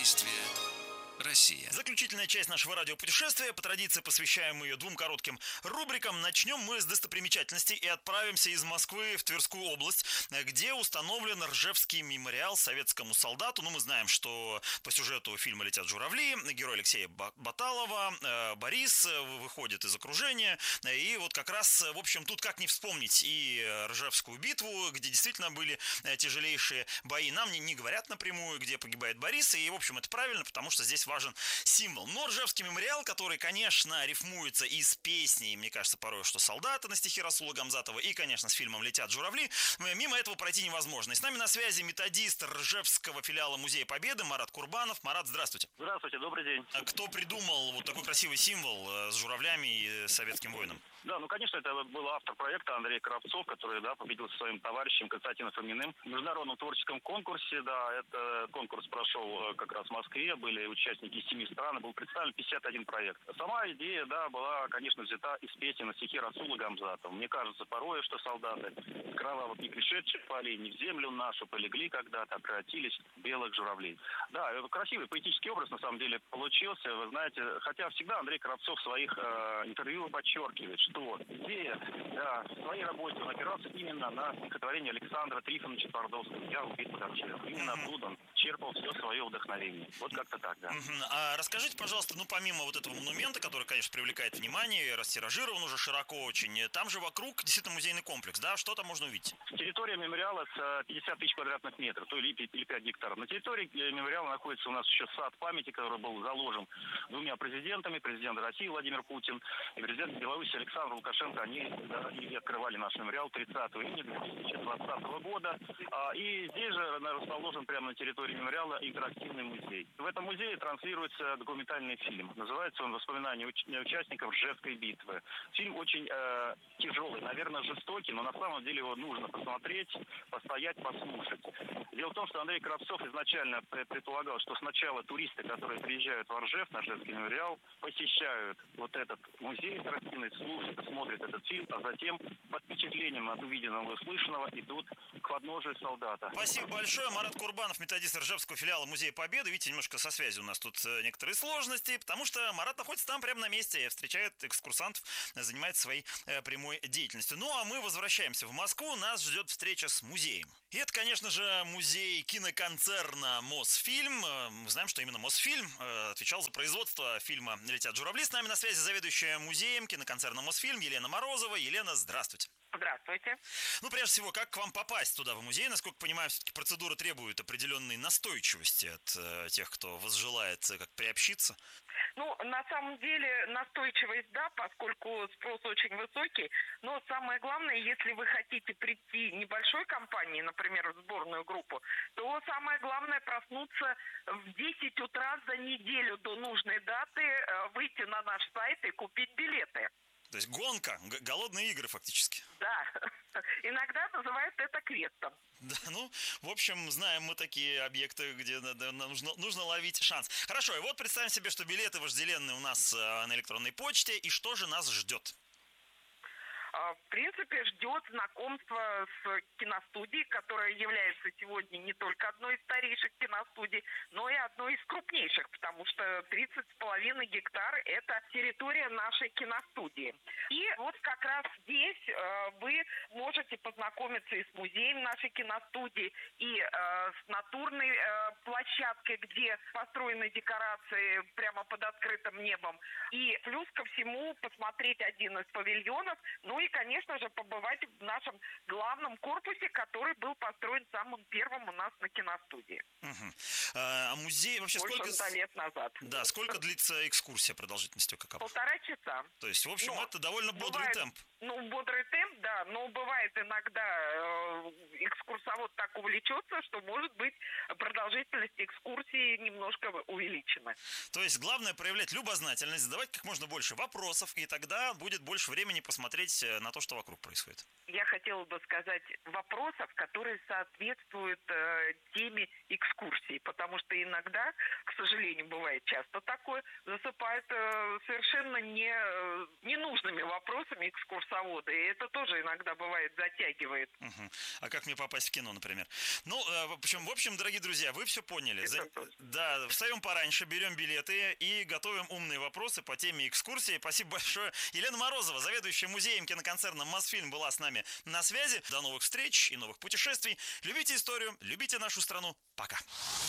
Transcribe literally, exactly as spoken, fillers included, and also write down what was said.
Действие Россия. Заключительная часть нашего радиопутешествия. По традиции посвящаем ее двум коротким рубрикам. Начнем мы с достопримечательностей и отправимся из Москвы в Тверскую область, где установлен Ржевский мемориал советскому солдату. Ну, мы знаем, что по сюжету фильма «Летят журавли» герой Алексея Баталова, Борис, выходит из окружения. И вот как раз, в общем, тут как не вспомнить и Ржевскую битву, где действительно были тяжелейшие бои. Нам не, не говорят напрямую, где погибает Борис. И, в общем, это правильно, потому что здесь важен символ. Но Ржевский мемориал, который, конечно, рифмуется и с песней, мне кажется, порой, что «Солдаты» на стихи Расула Гамзатова, и, конечно, с фильмом «Летят журавли», мимо этого пройти невозможно. И с нами на связи методист Ржевского филиала Музея Победы Марат Курбанов. Марат, здравствуйте. Здравствуйте, добрый день. А кто придумал вот такой красивый символ с журавлями и советским воином? Да, ну, конечно, это был автор проекта Андрей Кравцов, который, да, победил со своим товарищем Константином Фоминым в международном творческом конкурсе. Да, это конкурс прошел как раз в Москве, были участники из семи стран, был представлен пятьдесят один проект. Сама идея, да, была, конечно, взята из песен на стихи Расула Гамзатова. Мне кажется порой, что солдаты с кровавых не пришедших полей, не в землю нашу полегли когда-то, а превратились в белых журавлей. Да, это красивый поэтический образ, на самом деле, получился. Вы знаете, хотя всегда Андрей Кравцов в своих э, интервью подчеркивает, что идея, да, в своей работе он опирался именно на стихотворение Александра Трифоновича Твардовского «Я убит под Овчаркой». Именно оттуда он черпал все свое вдохновение. Вот как-то так, да. А расскажите, пожалуйста, ну помимо вот этого монумента, который, конечно, привлекает внимание, растиражирован уже широко очень, там же вокруг действительно музейный комплекс, да? Что там можно увидеть? Территория мемориала с пятьдесят тысяч квадратных метров, то или пять гектаров. На территории мемориала находится у нас еще сад памяти, который был заложен двумя президентами, президент России Владимир Путин и президент Беларуси Александр Лукашенко. Они, да, и открывали наш мемориал тридцатого июня две тысячи двадцатого года. И здесь же расположен прямо на территории мемориала интерактивный музей. В этом музее транслируется документальный фильм. Называется он «Воспоминания уч- участников Ржевской битвы». Фильм очень э, тяжелый, наверное, жестокий, но на самом деле его нужно посмотреть, постоять, послушать. Дело в том, что Андрей Кравцов изначально предполагал, что сначала туристы, которые приезжают в Ржев, на Ржевский мемориал, посещают вот этот музей интерактивный, слушают, смотрят этот фильм, а затем под впечатлением от увиденного и услышанного идут к подножию солдата. Спасибо большое. Марат Курбанов, методист Ржевского филиала Музея Победы. Видите, немножко со связью у нас тут некоторые сложности, потому что Марат находится там прямо на месте, встречает экскурсантов, занимается своей э, прямой деятельностью. Ну, а мы возвращаемся в Москву. Нас ждет встреча с музеем. И это, конечно же, музей киноконцерна «Мосфильм». Мы знаем, что именно «Мосфильм» э, отвечал за производство фильма «Летят журавли». С нами на связи заведующая музеем киноконцерна «Мосфильм» Елена Морозова. Елена, здравствуйте. Здравствуйте. Ну, прежде всего, как к вам попасть туда, в музей? Насколько понимаю, все-таки процедура требует определенной настойчивости от э, тех, кто возжелает э, как приобщиться. Ну, на самом деле, настойчивость, да, поскольку спрос очень высокий. Но самое главное, если вы хотите прийти небольшой компанией, например, в сборную группу, то самое главное проснуться в десять утра за неделю до нужной даты, э, выйти на наш сайт и купить билеты. То есть гонка, г- голодные игры фактически. Да, иногда называют это квестом. Да, ну, в общем, знаем мы такие объекты, где надо- нужно, нужно ловить шанс. Хорошо, и вот представим себе, что билеты вожделенные у нас э, на электронной почте, и что же нас ждет? В принципе, ждет знакомство с киностудией, которая является сегодня не только одной из старейших киностудий, но и одной из крупнейших, потому что тридцать с половиной гектар – это территория нашей киностудии. И вот как раз здесь э, вы можете познакомиться и с музеем нашей киностудии, и э, с натурной э, площадкой, где построены декорации прямо под открытым небом. И плюс ко всему посмотреть один из павильонов, ну и, конечно же, побывать в нашем главном корпусе, который был построен самым первым у нас на киностудии. Угу. А, а музей вообще Больше сколько... ста лет назад. Да, сколько длится экскурсия продолжительностью какова? Полтора часа. То есть, в общем, Но это довольно бодрый бывает, темп. Ну, бодрый темп, да, но бывает иногда э, экскурсовод так увлечется, что, может быть, продолжительность экскурсии немножко увеличена. То есть, главное проявлять любознательность, задавать как можно больше вопросов, и тогда будет больше времени посмотреть на то, что вокруг происходит. Я хотела бы сказать вопросов, которые соответствуют э, теме экскурсии, потому что иногда, к сожалению, бывает часто такое, засыпают э, совершенно не, э, ненужными вопросами экскурсоводы, и это тоже тоже иногда бывает затягивает. Угу. А как мне попасть в кино, например? Ну, в общем, в общем, дорогие друзья, вы все поняли. За... Да, встаем пораньше, берем билеты и готовим умные вопросы по теме экскурсии. Спасибо большое. Елена Морозова, заведующая музеем киноконцерна «Мосфильм», была с нами на связи. До новых встреч и новых путешествий. Любите историю, любите нашу страну. Пока.